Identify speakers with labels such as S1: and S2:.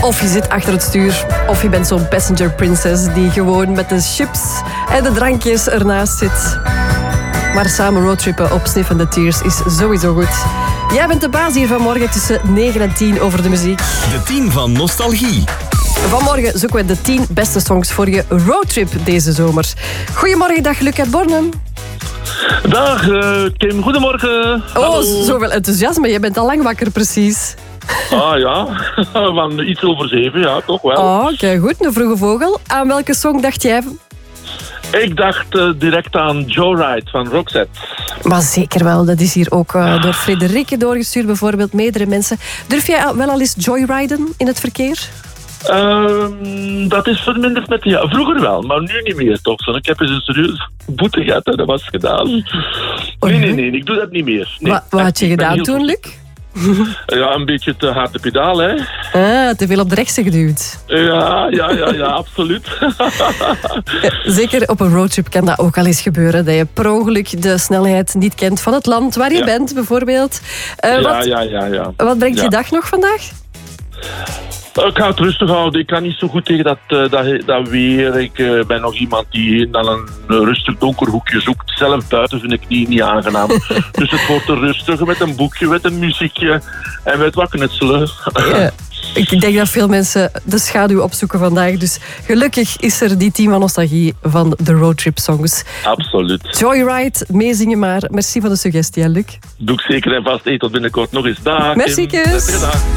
S1: Of je zit achter het stuur, of je bent zo'n passenger princess die gewoon met de chips en de drankjes ernaast zit. Maar samen roadtrippen op Sniffende Tears is sowieso goed. Jij bent de baas hier vanmorgen tussen 9 en 10 over de muziek.
S2: De 10 van Nostalgie.
S1: Vanmorgen zoeken we de 10 beste songs voor je roadtrip deze zomer. Goedemorgen, dag Luc uit Bornem.
S3: Dag Kim, goedemorgen.
S1: Oh, zoveel enthousiasme. Je bent al lang wakker, precies.
S3: Ah ja, van iets over 7, ja, toch wel.
S1: Oh, oké, goed. Een vroege vogel. Aan welke song dacht jij?
S3: Ik dacht direct aan Joyride van Roxette.
S1: Maar zeker wel. Dat is hier ook door Frederike doorgestuurd, bijvoorbeeld meerdere mensen. Durf jij wel al eens joyriden in het verkeer?
S3: Dat is verminderd met ja, vroeger wel, maar nu niet meer toch. Ik heb eens een serieus boete gehad en dat was gedaan. Nee, ik doe dat niet meer. Nee,
S1: wat had je gedaan toen, Luc?
S3: Ja, een beetje te hard de pedaal, hè.
S1: Te veel op de rechtse geduwd.
S3: Ja, absoluut.
S1: Zeker op een roadtrip kan dat ook al eens gebeuren. Dat je per ongeluk de snelheid niet kent van het land waar je bent, bijvoorbeeld. Wat brengt je dag nog vandaag?
S3: Ik ga het rustig houden. Ik kan niet zo goed tegen dat weer. Ik ben nog iemand die dan een rustig donker hoekje zoekt. Zelf buiten vind ik niet aangenaam. Dus het wordt er rustig met een boekje, met een muziekje en met wat knutselen.
S1: Ja. Ik denk dat veel mensen de schaduw opzoeken vandaag. Dus gelukkig is er die 10 van Nostalgie van de roadtrip songs.
S3: Absoluut.
S1: Joyride, meezingen maar. Merci voor de suggestie, hè, Luc.
S3: Doe ik zeker en vast. Tot binnenkort nog eens. Dag.
S1: Merci, kus.